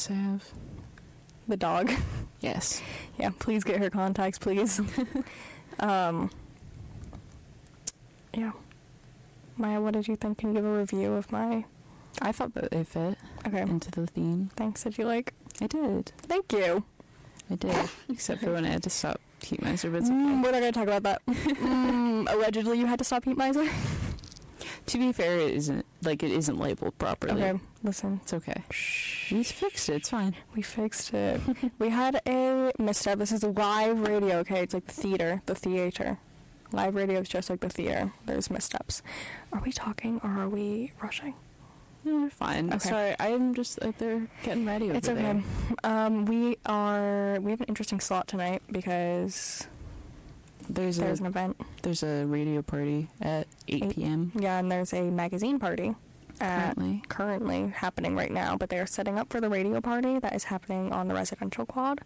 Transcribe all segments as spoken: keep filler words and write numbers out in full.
Yes, I have. The dog. Yes. Yeah, please get her contacts, please. um, yeah. Maya, what did you think? Can you give a review of my... I thought that they fit okay. into the theme. Thanks, did you like? I did. Thank you. I did. Except for when I had to stop Heat Miser, but it's okay. Mm, we're not going to talk about that. mm, allegedly, you had to stop Heat Miser? To be fair, it isn't, like, it isn't labeled properly. Okay, listen. It's okay. Shh. We fixed it. It's fine. We fixed it. We had a misstep. This is live radio, okay? It's like the theater, the theater. Live radio is just like the theater. There's missteps. Are we talking or are we rushing? No, we're fine. Okay. Sorry, I'm just out there getting ready over It's okay. there. Um, we are, we have an interesting slot tonight because There's, there's a, an event. There's a radio party at eight p.m. Yeah, and there's a magazine party. At, Currently. currently happening right now, but they are setting up for the radio party that is happening on the residential quad.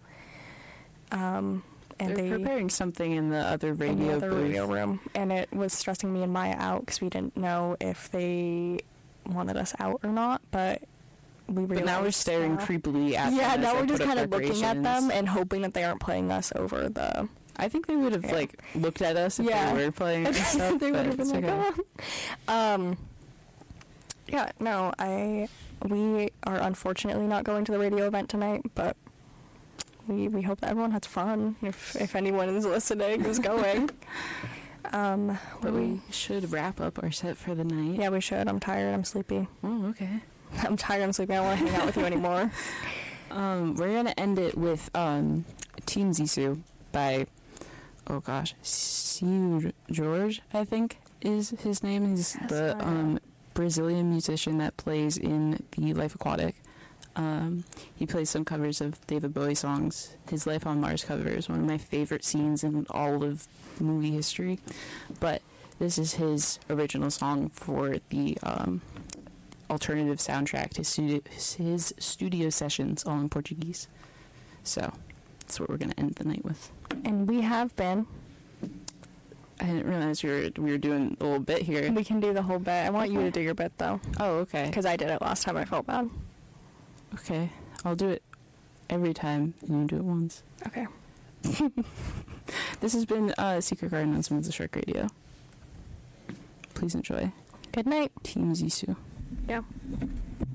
Um, and They're they preparing something in the other radio in the other booth. radio room, and it was stressing me and Maya out because we didn't know if they wanted us out or not. But we realized. But now we're staring uh, creepily at yeah, them. as now they we're just put up kind of looking at them decorations. and hoping that they aren't playing us over the. I think they would have Yeah. like looked at us if Yeah. they were playing and stuff. they would but have been it's like, okay. oh. Um. Yeah, no, I. We are unfortunately not going to the radio event tonight, but we we hope that everyone has fun. If if anyone is listening, is going. Um, But we should wrap up our set for the night. yeah, we should. I'm tired. I'm sleepy. Oh, okay. I'm tired. I'm sleepy. I don't want to hang out with you anymore. Um, we're gonna end it with um, Team Zissou by, oh gosh, Seu George, I think is his name. He's Yes, the I um, Brazilian musician that plays in the Life Aquatic. Um, he plays some covers of David Bowie songs. His Life on Mars cover is one of my favorite scenes in all of movie history. But this is his original song for the um, alternative soundtrack, his studio, his studio sessions, all in Portuguese. So that's what we're going to end the night with. And we have been. I didn't realize we were, we were doing a little bit here. We can do the whole bit. I want you to do your bit, though. Oh, okay. Because I did it last time. I felt bad. Okay. I'll do it every time, and you do it once. Okay. This has been uh, Secret Garden on Smooth the Shark Radio. Please enjoy. Good night. Team Zissou. Yeah.